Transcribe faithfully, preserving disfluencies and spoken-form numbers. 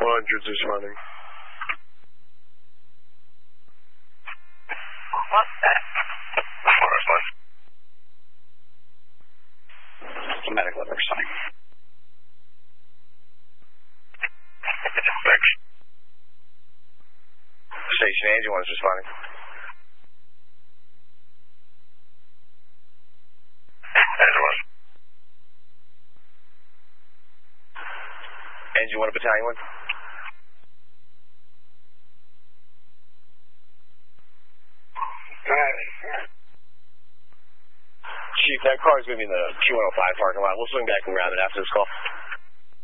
one hundred's responding. What? Medical alert responding. Thanks. Station Agent one is responding. Angela. Engine one, Battalion one. Chief, that car is going to be in the Q one oh five parking lot. We'll swing back and grab it after this call.